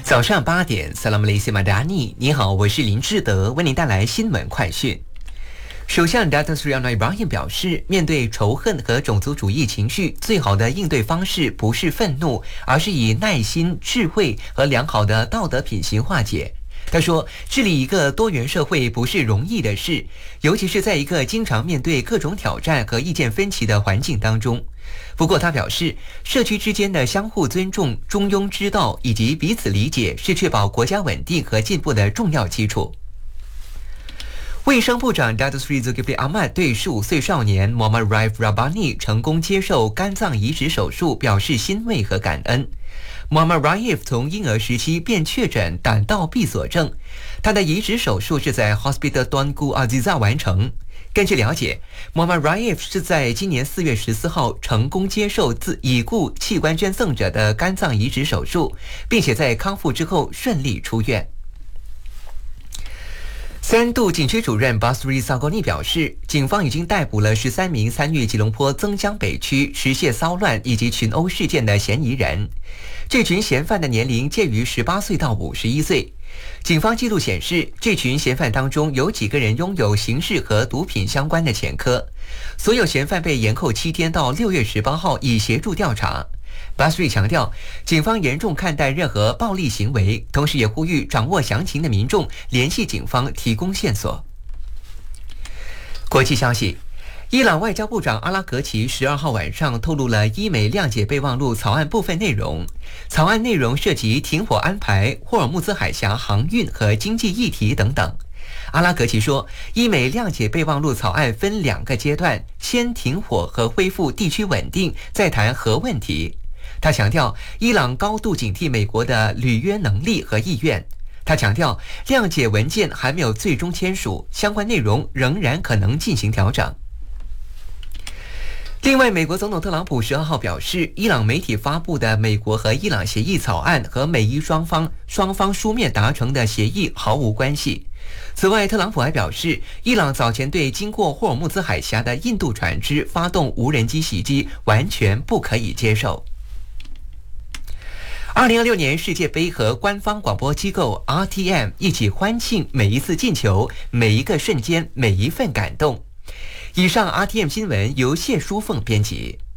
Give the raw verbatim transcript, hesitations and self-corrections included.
早上八点 Salam Malaysia Madani， 你好，我是林志德，为您带来新闻快讯。首相 Datuk Seri Anwar Ibrahim 表示，面对仇恨和种族主义情绪，最好的应对方式不是愤怒，而是以耐心、智慧和良好的道德品行化解。他说，治理一个多元社会不是容易的事，尤其是在一个经常面对各种挑战和意见分歧的环境当中。不过他表示，社区之间的相互尊重、中庸之道以及彼此理解是确保国家稳定和进步的重要基础。卫生部长 Datuk Seri Zulkifli Ahmad 对十五岁少年 Muhammad Raif Rabbani 成功接受肝脏移植手术表示欣慰和感恩。Muhammad Raif 从婴儿时期便确诊胆道闭锁症，他的移植手术是在 Hospital Tuanku Aziza 完成。根据了解， Muhammad Raif 是在今年四月十四号成功接受自已故器官捐赠者的肝脏移植手术，并且在康复之后顺利出院。三度警区主任 Basri Sagoni 表示，警方已经逮捕了十三名参与吉隆坡增江北区持械骚乱以及群殴事件的嫌疑人。这群嫌犯的年龄介于十八岁到五十一岁。警方记录显示，这群嫌犯当中有几个人拥有刑事和毒品相关的前科。所有嫌犯被延后七天到六月十八号，以协助调查。Basri 强调，警方严重看待任何暴力行为，同时也呼吁掌握详情的民众联系警方提供线索。国际消息，伊朗外交部长阿拉格齐十二号晚上透露了伊美谅解备忘录草案部分内容。草案内容涉及停火安排、霍尔木兹海峡航运和经济议题等等。阿拉格齐说，伊美谅解备忘录草案分两个阶段，先停火和恢复地区稳定，再谈核问题。他强调，伊朗高度警惕美国的履约能力和意愿。他强调，谅解文件还没有最终签署，相关内容仍然可能进行调整。另外，美国总统特朗普十二号表示，伊朗媒体发布的美国和伊朗协议草案和美伊双方双方书面达成的协议毫无关系。此外，特朗普还表示，伊朗早前对经过霍尔木兹海峡的印度船只发动无人机袭击，完全不可以接受。二零二六年世界杯和官方广播机构 R T M 一起欢庆每一次进球、每一个瞬间、每一份感动。以上 R T M 新闻由谢淑凤编辑。